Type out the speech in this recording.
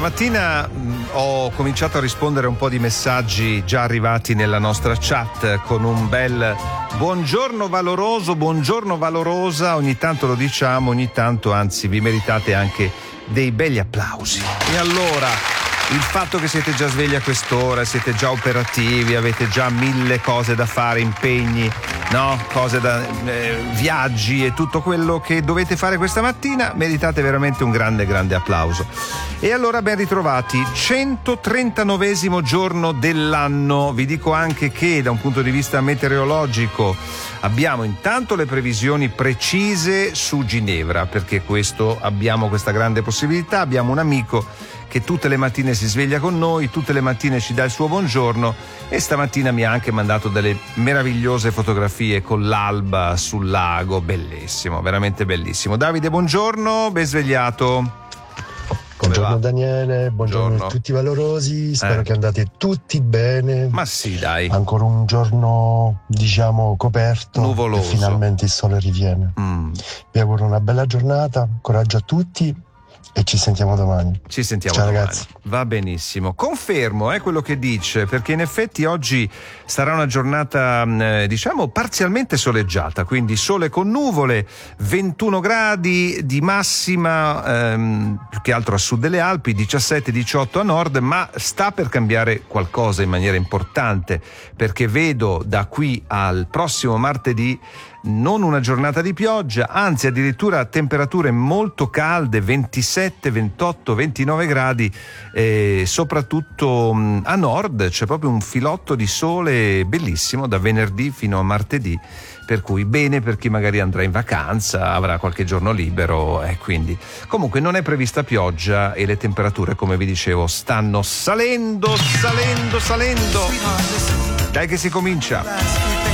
Stamattina ho cominciato a rispondere a un po' di messaggi già arrivati nella nostra chat con un bel buongiorno valoroso, buongiorno valorosa. Ogni tanto lo diciamo, ogni tanto anzi vi meritate anche dei belli applausi. E allora, il fatto che siete già svegli a quest'ora, siete già operativi, avete già 1000 cose da fare, impegni, no? Cose da viaggi e tutto quello che dovete fare questa mattina, meritate veramente un grande applauso. E allora ben ritrovati, 139esimo giorno dell'anno. Vi dico anche che da un punto di vista meteorologico abbiamo intanto le previsioni precise su Ginevra, perché abbiamo questa grande possibilità. Abbiamo un amico che tutte le mattine si sveglia con noi, tutte le mattine ci dà il suo buongiorno, e stamattina mi ha anche mandato delle meravigliose fotografie con l'alba sul lago, bellissimo, veramente bellissimo. Davide, buongiorno, ben svegliato. Buongiorno Daniele, buongiorno a tutti i valorosi, spero che andate tutti bene. Ma sì, dai. Ancora un giorno, diciamo, coperto, nuvoloso, e finalmente il sole riviene. Vi auguro una bella giornata, coraggio a tutti e ci sentiamo domani. Ci sentiamo Ciao, domani. Ragazzi. Va benissimo. Confermo quello che dice, perché in effetti oggi sarà una giornata diciamo parzialmente soleggiata, quindi sole con nuvole, 21 gradi di massima, più che altro a sud delle Alpi, 17-18 a nord, ma sta per cambiare qualcosa in maniera importante, perché vedo da qui al prossimo martedì non una giornata di pioggia, anzi addirittura temperature molto calde, 27, 28, 29 gradi, soprattutto a nord c'è proprio un filotto di sole bellissimo da venerdì fino a martedì, per cui bene per chi magari andrà in vacanza, avrà qualche giorno libero, quindi comunque non è prevista pioggia e le temperature, come vi dicevo, stanno salendo. Dai che si comincia.